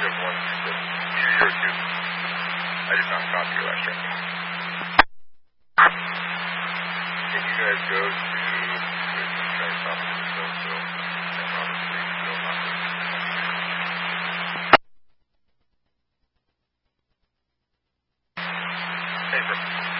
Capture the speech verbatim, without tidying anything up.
you have one script. Zero two. I did not copy your last check. Can you guys go to try to stop the so so and obviously still not Hey, bro.